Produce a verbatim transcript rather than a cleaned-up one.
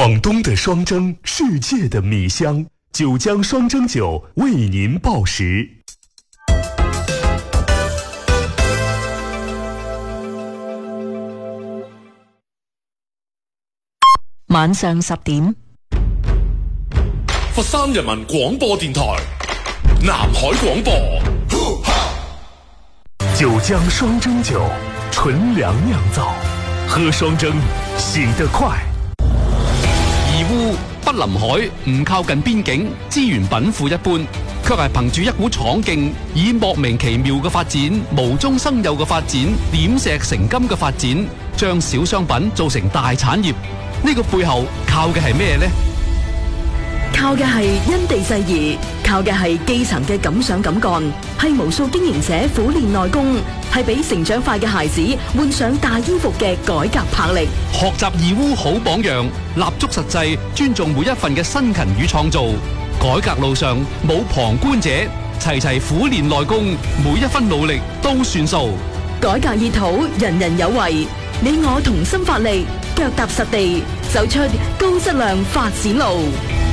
广东的双蒸，世界的米香，九江双蒸酒为您报时。 晚上十點， 佛山人民廣播電台南海廣播， 九江雙蒸酒，純糧釀造，喝雙蒸醒得快。 義烏不臨海，唔靠近邊境，資源稟賦一般，卻係憑住一股闖勁，以莫名其妙嘅發展、無中生有嘅發展、點石成金嘅發展，將小商品做成大產業。呢個背後靠嘅係咩呢？ 靠嘅係因地制宜，靠嘅係基層嘅敢想敢幹，係無數經營者苦練內功，係俾成長快嘅孩子換上大衣服嘅改革魄力。 學習義烏好榜樣，立足實際，尊重每一份嘅辛勤與創造。改革路上冇旁觀者，齊齊苦練內功，每一分努力都算數。 改革熱土，人人有為，你我同心發力，腳踏實地，走出高質量發展路。